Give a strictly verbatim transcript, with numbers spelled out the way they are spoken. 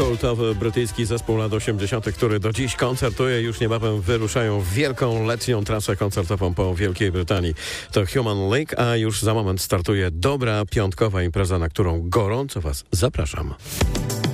Cold to brytyjski zespół lat osiemdziesiątych, który do dziś koncertuje. Już niebawem wyruszają w wielką letnią trasę koncertową po Wielkiej Brytanii. To Human League, a już za moment startuje dobra piątkowa impreza, na którą gorąco Was zapraszam.